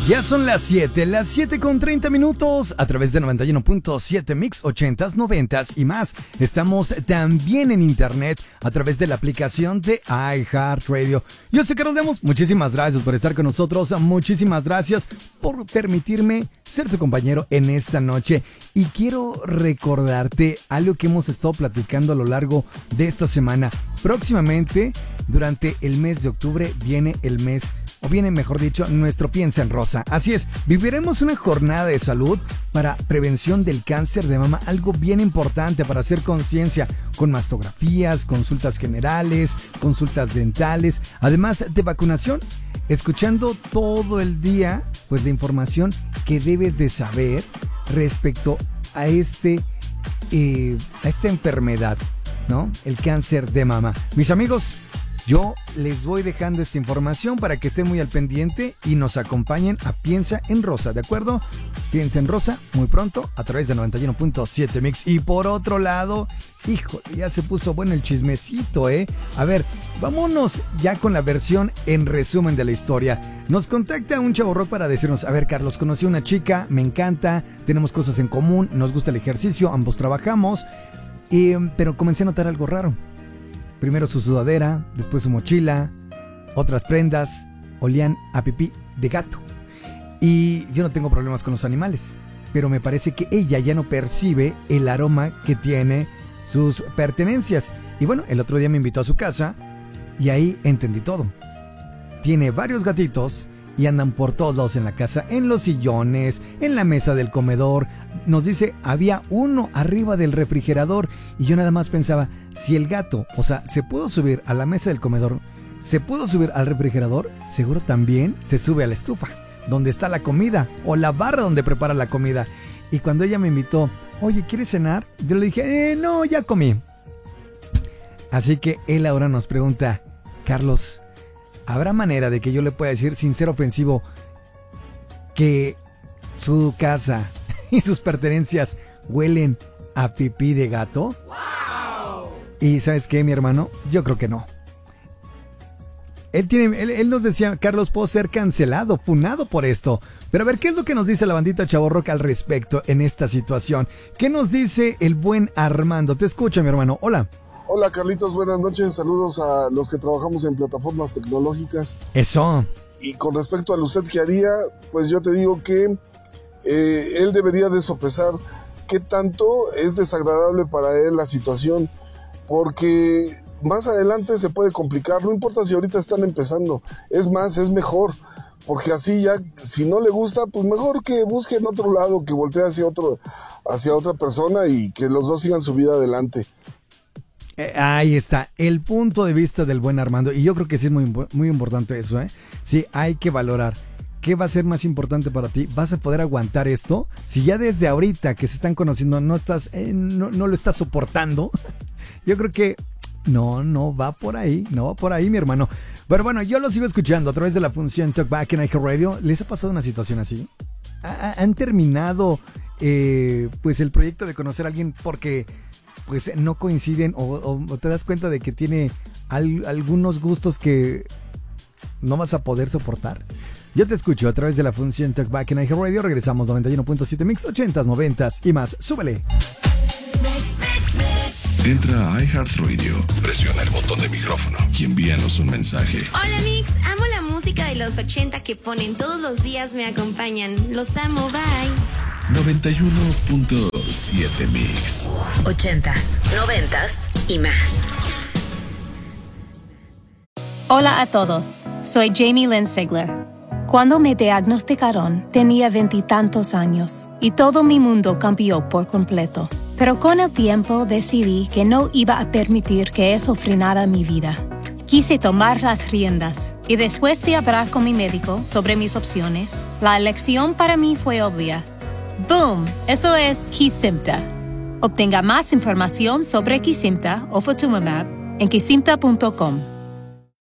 Ya son las 7 con 30 minutos a través de 91.7 Mix 80s, 90s y más. Estamos también en internet a través de la aplicación de iHeartRadio. Yo soy Carlos Lemos, muchísimas gracias por estar con nosotros, muchísimas gracias por permitirme ser tu compañero en esta noche. Y quiero recordarte algo que hemos estado platicando a lo largo de esta semana. Próximamente, durante el mes de octubre, viene mejor dicho, nuestro Piensa en Rosa. Así es, viviremos una jornada de salud para prevención del cáncer de mama, algo bien importante para hacer conciencia, con mastografías, consultas generales, consultas dentales, además de vacunación, escuchando todo el día pues la información que debes de saber respecto a esta enfermedad, ¿no? El cáncer de mama. Mis amigos, yo les voy dejando esta información para que estén muy al pendiente y nos acompañen a Piensa en Rosa, ¿de acuerdo? Piensa en Rosa muy pronto a través de 91.7 Mix. Y por otro lado, híjole, ya se puso bueno el chismecito, ¿eh? A ver, vámonos ya con la versión en resumen de la historia. Nos contacta un chavo rock para decirnos, a ver, Carlos, conocí a una chica, me encanta, tenemos cosas en común, nos gusta el ejercicio, ambos trabajamos, pero comencé a notar algo raro. Primero su sudadera, después su mochila, otras prendas, olían a pipí de gato. Y yo no tengo problemas con los animales, pero me parece que ella ya no percibe el aroma que tiene sus pertenencias. Y bueno, el otro día me invitó a su casa y ahí entendí todo. Tiene varios gatitos y andan por todos lados en la casa, en los sillones, en la mesa del comedor. Nos dice, había uno arriba del refrigerador y yo nada más pensaba, si el gato, o sea, se pudo subir a la mesa del comedor, se pudo subir al refrigerador, seguro también se sube a la estufa, donde está la comida, o la barra donde prepara la comida. Y cuando ella me invitó, oye, ¿quieres cenar? Yo le dije, no, ya comí. Así que él ahora nos pregunta, Carlos, ¿habrá manera de que yo le pueda decir, sin ser ofensivo, que su casa y sus pertenencias huelen a pipí de gato? ¡Wow! Y ¿sabes qué, mi hermano? Yo creo que no. Él nos decía, Carlos, puedo ser cancelado, funado por esto. Pero a ver, ¿qué es lo que nos dice la bandita Chavo Rock al respecto en esta situación? ¿Qué nos dice el buen Armando? Te escucho, mi hermano. Hola. Hola, Carlitos, buenas noches. Saludos a los que trabajamos en plataformas tecnológicas. Eso. Y con respecto al usted que haría, pues yo te digo que él debería de sopesar qué tanto es desagradable para él la situación, porque más adelante se puede complicar. No importa si ahorita están empezando, es más, es mejor, porque así ya, si no le gusta, pues mejor que busque en otro lado, que voltee hacia otra persona y que los dos sigan su vida adelante. Ahí está, el punto de vista del buen Armando. Y yo creo que sí es muy importante eso, ¿eh? Sí, hay que valorar. ¿Qué va a ser más importante para ti? ¿Vas a poder aguantar esto? Si ya desde ahorita que se están conociendo no lo estás soportando, yo creo que no va por ahí, mi hermano. Pero bueno, yo lo sigo escuchando a través de la función Talkback en iHeartRadio. ¿Les ha pasado una situación así? ¿Han terminado pues el proyecto de conocer a alguien porque pues no coinciden o te das cuenta de que tiene algunos gustos que no vas a poder soportar? Yo te escucho a través de la función Talkback en iHeartRadio. Regresamos 91.7 Mix 80s, 90s y más. ¡Súbele! Entra a iHeartRadio, presiona el botón de micrófono y envíanos un mensaje. Hola Mix, amo la música de los 80 que ponen todos los días, me acompañan. Los amo, bye. 91.7 Mix 80s, 90s y más. Hola a todos, soy Jamie Lynn Sigler. Cuando me diagnosticaron, tenía 20 y tantos años y todo mi mundo cambió por completo. Pero con el tiempo decidí que no iba a permitir que eso frenara mi vida. Quise tomar las riendas y después de hablar con mi médico sobre mis opciones, la elección para mí fue obvia. ¡Boom! Eso es Kesimpta. Obtenga más información sobre Kesimpta o Ofatumumab en kesimpta.com.